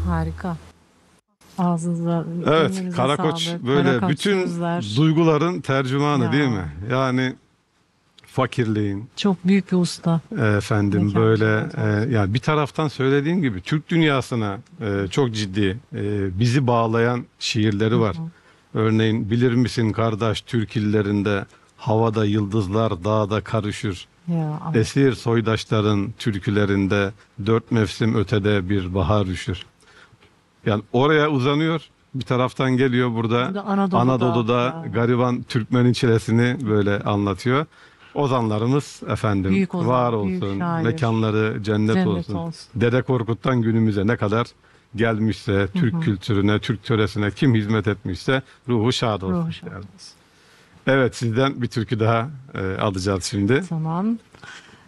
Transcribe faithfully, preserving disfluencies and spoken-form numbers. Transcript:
Harika. Ağzınıza, Evet, elinize Karakoç sağlık. böyle Karakoç bütün sözler. duyguların tercümanı değil Ya mi? Yani fakirliğin, çok büyük bir usta. e, efendim Mekanı böyle cennet e, olsun. yani bir taraftan söylediğim gibi Türk dünyasına e, çok ciddi e, bizi bağlayan şiirleri Hı var. hı. Örneğin bilir misin kardeş Türk illerinde havada yıldızlar dağda karışır. Ya ay. Esir soydaşların türkülerinde dört mevsim ötede bir bahar üşür. Yani oraya uzanıyor. Bir taraftan geliyor burada Burada Anadolu'da Anadolu'da ya gariban Türkmenin çilesini böyle anlatıyor. Ozanlarımız efendim büyük var ozan, büyük olsun, şair. mekanları cennet Cennet olsun. olsun. Dede Korkut'tan günümüze ne kadar gelmişse, Hı Türk hı. kültürüne, Türk töresine kim hizmet etmişse ruhu şad Ruhu olsun. şad Yani. olsun. Evet sizden bir türkü daha e, alacağız şimdi. Tamam.